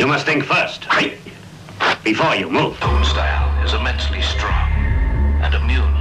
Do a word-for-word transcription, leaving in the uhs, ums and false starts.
must think first. Before you move. Bone style is immensely strong and immune